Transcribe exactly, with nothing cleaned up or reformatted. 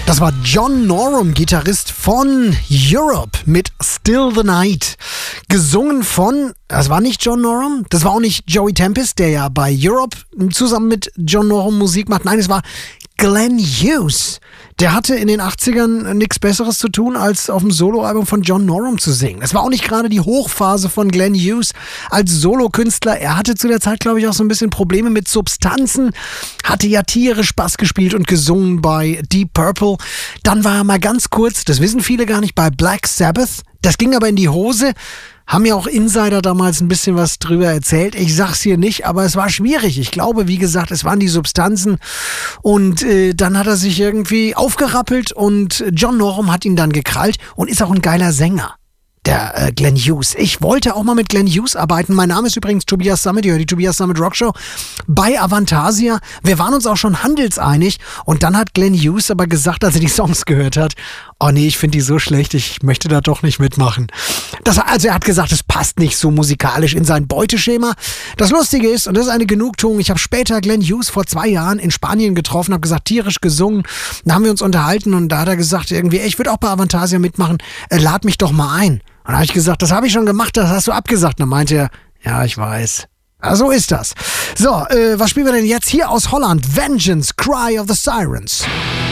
Das war John Norum, Gitarrist von Europe mit Still the Night. Gesungen von, das war nicht John Norum, das war auch nicht Joey Tempest, der ja bei Europe zusammen mit John Norum Musik macht. Nein, es war Glenn Hughes. Der hatte in den achtzigern nichts Besseres zu tun, als auf dem Soloalbum von John Norum zu singen. Es war auch nicht gerade die Hochphase von Glenn Hughes als Solokünstler. Er hatte zu der Zeit, glaube ich, auch so ein bisschen Probleme mit Substanzen, hatte ja tierisch Bass gespielt und gesungen bei Deep Purple. Dann war er mal ganz kurz, das wissen viele gar nicht, bei Black Sabbath. Das ging aber in die Hose. Haben ja auch Insider damals ein bisschen was drüber erzählt. Ich sag's hier nicht, aber es war schwierig. Ich glaube, wie gesagt, es waren die Substanzen. Und äh, dann hat er sich irgendwie aufgerappelt und John Norum hat ihn dann gekrallt und ist auch ein geiler Sänger. Der äh, Glenn Hughes. Ich wollte auch mal mit Glenn Hughes arbeiten. Mein Name ist übrigens Tobias Sammet. Ihr hört die Tobias Sammet Rockshow bei Avantasia. Wir waren uns auch schon handelseinig. Und dann hat Glenn Hughes aber gesagt, als er die Songs gehört hat, oh nee, ich finde die so schlecht, ich möchte da doch nicht mitmachen. Das, also er hat gesagt, es passt nicht so musikalisch in sein Beuteschema. Das Lustige ist, und das ist eine Genugtuung, ich habe später Glenn Hughes vor zwei Jahren in Spanien getroffen, habe gesagt, tierisch gesungen. Da haben wir uns unterhalten und da hat er gesagt, irgendwie, ey, ich würde auch bei Avantasia mitmachen, äh, lad mich doch mal ein. Und da habe ich gesagt, das habe ich schon gemacht, das hast du abgesagt. Und dann meinte er, ja, ich weiß. Ja, so ist das. So, äh, was spielen wir denn jetzt hier aus Holland? Vengeance, Cry of the Sirens.